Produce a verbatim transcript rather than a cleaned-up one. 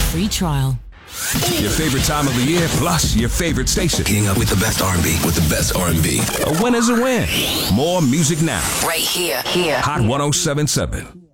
free trial. Your favorite time of the year, plus your favorite station. Getting up with the best R and B, with the best R and B. A win is a win. More music now. Right here, here. Hot one oh seven point seven.